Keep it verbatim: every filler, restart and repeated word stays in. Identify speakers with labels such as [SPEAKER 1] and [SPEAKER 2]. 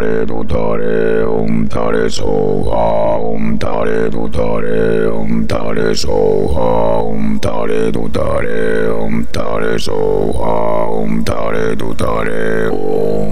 [SPEAKER 1] Tare do tare, Om Tare Soha, Om Tare do tare, Om Tare Soha, Om Tare do tare, Om Tare Soha, Om Tare do tare, Om